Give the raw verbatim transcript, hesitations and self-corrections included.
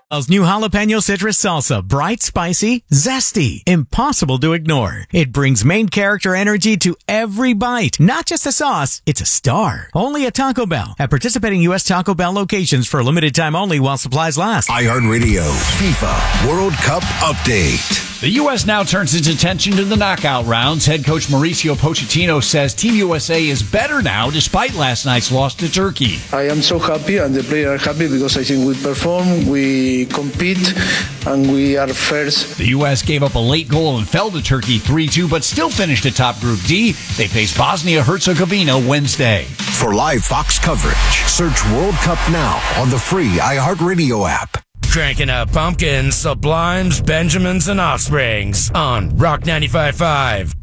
New jalapeno citrus salsa. Bright, spicy, zesty. Impossible to ignore. It brings main character energy to every bite. Not just a sauce, it's a star. Only at Taco Bell. At participating U S Taco Bell locations for a limited time only while supplies last. iHeartRadio FIFA World Cup Update. The U S now turns its attention to the knockout rounds. Head coach Mauricio Pochettino says Team U S A is better now despite last night's loss to Turkey. I am so happy and the players are happy because I think we perform, we compete, and we are first. The U S gave up a late goal and fell to Turkey three two, but still finished atop Group D. They face Bosnia-Herzegovina Wednesday. For live Fox coverage, search World Cup now on the free iHeartRadio app. Cranking up pumpkins, sublimes, Benjamins, and offsprings on Rock ninety-five point five.